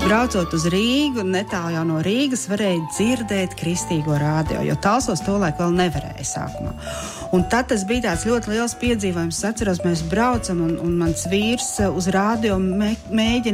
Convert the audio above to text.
braucot uz Rīgu, netālu jau no Rīgas, varēja dzirdēt kristīgo radio, jo tālsos tolaik vēl nevarēja sākumā. Un tad tas bija tāds ļoti liels piedzīvojums. Es atceros, mēs braucam un mans vīrs uz radio mēģina